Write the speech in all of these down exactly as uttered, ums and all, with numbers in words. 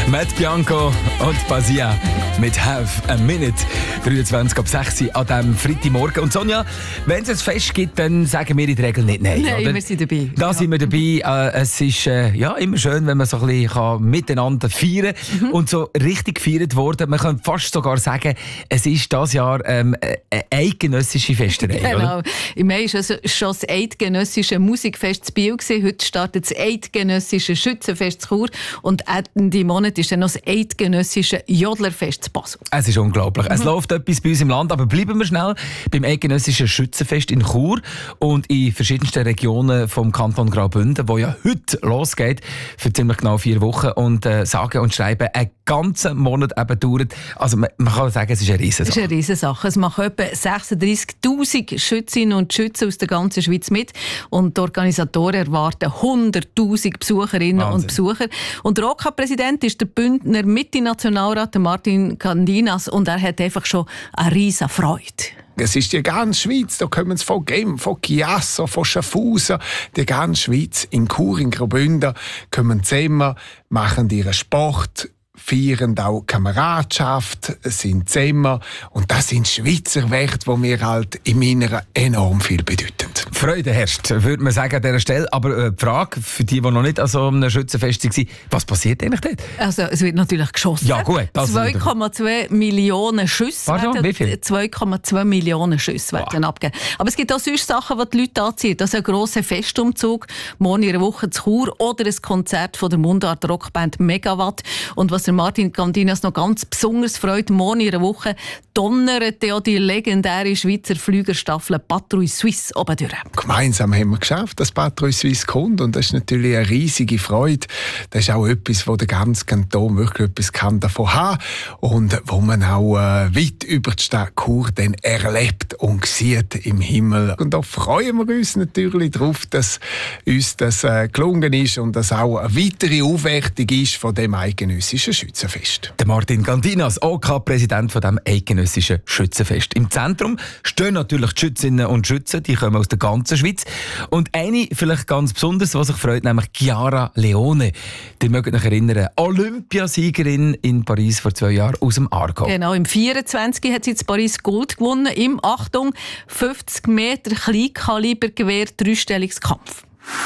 Matt Bianco und Basia mit «Have a Minute». dreiundzwanzig ab sechs an diesem Freitagmorgen. Und Sonja, wenn es ein Fest gibt, dann sagen wir in der Regel nicht «Nein». Nein, oder? wir sind dabei. Da sind wir dabei. Äh, es ist äh, ja, immer schön, wenn man so ein bisschen kann miteinander feiern kann. Mhm. Und so richtig gefeiert worden. Man kann fast sogar sagen, es ist dieses Jahr ähm, eine eidgenössische Festerei. Genau. Oder? Im Mai war also schon das eidgenössische Musikfest in Biel. Heute startet das eidgenössische Schützenfest in Chur. Und Ende Monat ist dann noch das eidgenössische Jodlerfest in Basel. Es ist unglaublich. Mhm. Es läuft etwas bei uns im Land, aber bleiben wir schnell beim eidgenössischen Schützenfest in Chur und in verschiedensten Regionen vom Kanton Graubünden, wo ja heute losgeht, für ziemlich genau vier Wochen und äh, sagen und schreiben einen ganzen Monat eben dauert. Also man, man kann sagen, es ist eine Riesensache. Es ist eine Riesensache. Es machen etwa sechsunddreissigtausend Schützinnen und Schützen aus der ganzen Schweiz mit und die Organisatoren erwarten hunderttausend Besucherinnen Wahnsinn. und Besucher. Und der O K A-Präsident ist der Bündner Mitte-Nationalrat Martin Candinas und er hat einfach schon eine riesen Freude. Es ist die ganze Schweiz, da kommen sie von Genf, von Chiasso, von Schaffhausen, die ganze Schweiz. In Chur, in Graubünden kommen zusammen, machen ihren Sport, feiern auch Kameradschaft, sind zusammen. Und das sind Schweizer Werte, die mir halt im Inneren enorm viel bedeuten. Freude herrscht, würde man sagen an dieser Stelle. Aber äh, die Frage für die, die noch nicht an so einem Schützenfest waren, was passiert eigentlich dort? Also, es wird natürlich geschossen. Ja, gut. zwei Komma zwei Millionen Schüsse. Pardon, wie viel? zwei Komma zwei Millionen Schüsse werden wow. abgegeben. Aber es gibt auch sonst Sachen, die die Leute anziehen. Das ist ein grosser Festumzug, morgen in einer Woche zu Chur oder ein Konzert von der Mundart-Rockband Megawatt. Und was der Martin Candinas noch ganz besonders freut, morgen in einer Woche donnert ja die legendäre Schweizer Flügerstaffel Patrouille Suisse oben durch. Gemeinsam haben wir geschafft, dass Patrouille Suisse kommt und das ist natürlich eine riesige Freude. Das ist auch etwas, wo der ganze Kanton wirklich etwas kann davon haben und wo man auch äh, weit über die Stadt Chur dann erlebt und sieht im Himmel. Und da freuen wir uns natürlich darauf, dass uns das äh, gelungen ist und dass auch eine weitere Aufwertung ist von dem eidgenössischen Schützenfest. Der Martin Candinas, O K A-Präsident von dem eidgenössischen Schützenfest. Im Zentrum stehen natürlich die Schützinnen und Schützen, die kommen aus der ganzen Schweiz. Und eine vielleicht ganz besonders, was sich freut, nämlich Chiara Leone. Die mögt euch erinnern, Olympiasiegerin in Paris vor zwei Jahren aus dem Aargau. Genau, im vierundzwanzig hat sie in Paris Gold gewonnen, im, Achtung, fünfzig Meter Kleinkalibergewehr, Dreistellungskampf.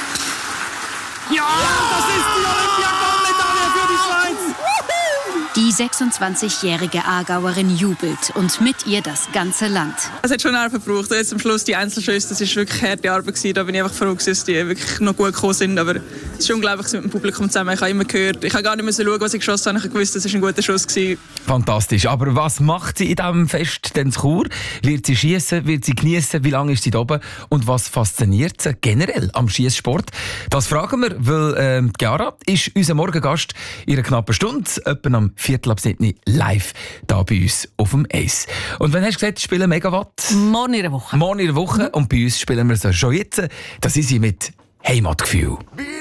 Ja, das ist die Olympia-Goldmedaille für die Schweiz! Die sechsundzwanzigjährige Aargauerin jubelt und mit ihr das ganze Land. Es hat schon Nerven gebraucht. Jetzt am Schluss die Einzelschüsse, das war wirklich harte Arbeit gewesen. Da bin ich einfach froh, dass die wirklich noch gut gekommen sind. Aber es ist unglaublich mit dem Publikum zusammen. Ich habe immer gehört, ich habe gar nicht mehr schauen, was ich geschossen habe. Ich habe gewusst, das war ein guter Schuss gewesen. Fantastisch. Aber was macht sie in diesem Fest denn zu Chur? Wird sie schiessen? Wird sie geniessen? Wie lange ist sie da oben? Und was fasziniert sie generell am Schiesssport? Das fragen wir, weil äh, Chiara ist unser Morgengast in einer knappen Stunde, etwa am Viertel ab sieben live da bei uns auf dem Eis. Und wenn hast du gesagt, spielen Megawatt? Morgen in einer Woche. Morgen in einer Woche. Mhm. Und bei uns spielen wir so schon jetzt. Das ist sie mit Heimatgefühl.